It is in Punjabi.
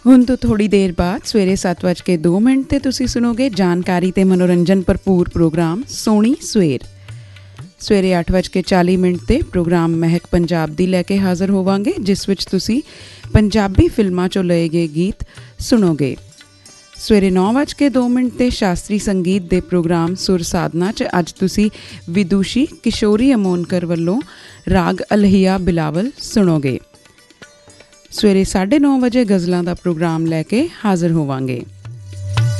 ਹੁਣ ਤੋਂ ਥੋੜੀ ਦੇਰ ਬਾਅਦ ਸਵੇਰੇ 7:02 ਤੇ ਤੁਸੀਂ ਸੁਣੋਗੇ ਜਾਣਕਾਰੀ ਤੇ ਮਨੋਰੰਜਨ ਭਰਪੂਰ ਪ੍ਰੋਗਰਾਮ ਸੋਹਣੀ ਸਵੇਰ। ਸਵੇਰੇ 8:40 ਤੇ ਪ੍ਰੋਗਰਾਮ ਮਹਿਕ ਪੰਜਾਬ ਦੀ ਲੈ ਕੇ ਹਾਜ਼ਰ ਹੋਵਾਂਗੇ, ਜਿਸ ਵਿੱਚ ਤੁਸੀਂ ਪੰਜਾਬੀ ਫਿਲਮਾਂ 'ਚੋਂ ਲਏ ਗਏ ਗੀਤ ਸੁਣੋਗੇ। ਸਵੇਰੇ 9:02 ਤੇ ਸ਼ਾਸਤਰੀ ਸੰਗੀਤ ਦੇ ਪ੍ਰੋਗਰਾਮ ਸੁਰ ਸਾਧਨਾ 'ਚ ਅੱਜ ਤੁਸੀਂ ਵਿਦੂਸ਼ੀ ਕਿਸ਼ੋਰੀ ਅਮੋਨਕਰ ਵੱਲੋਂ ਰਾਗ ਅਲਹੀਆ ਬਿਲਾਵਲ ਸੁਣੋਗੇ। ਸਵੇਰੇ 9:30 ਗਜ਼ਲਾਂ ਦਾ ਪ੍ਰੋਗਰਾਮ ਲੈ ਕੇ ਹਾਜ਼ਰ ਹੋਵਾਂਗੇ।